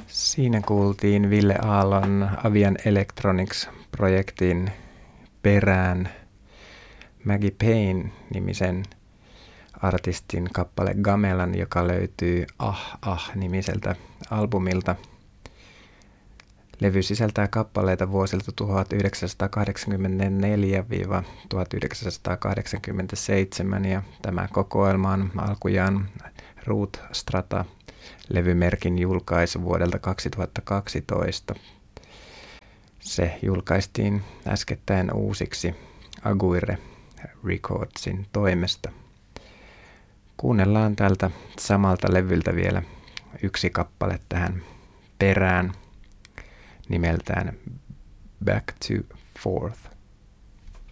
Siinä kuultiin Ville Aallon Avian Electronics-projektin perään Maggie Payne-nimisen artistin kappale Gamelan, joka löytyy nimiseltä albumilta. Levy sisältää kappaleita vuosilta 1984-1987 ja tämä kokoelma on alkujaan Root Strata-levymerkin julkaisu vuodelta 2012. Se julkaistiin äskettäin uusiksi Aguirre Recordsin toimesta. Kuunnellaan tältä samalta levyltä vielä yksi kappale tähän perään nimeltään Back to Forth.